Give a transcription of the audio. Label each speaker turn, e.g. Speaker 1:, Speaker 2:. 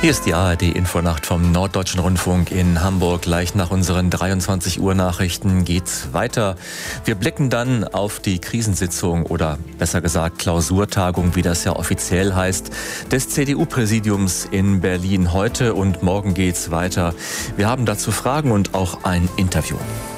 Speaker 1: Hier ist die ARD-Infonacht vom Norddeutschen Rundfunk in Hamburg. Gleich nach unseren 23 Uhr Nachrichten geht's weiter. Wir blicken dann auf die Krisensitzung oder besser gesagt Klausurtagung, wie das ja offiziell heißt, des CDU-Präsidiums in Berlin. Heute und morgen geht's weiter. Wir haben dazu Fragen und auch ein Interview.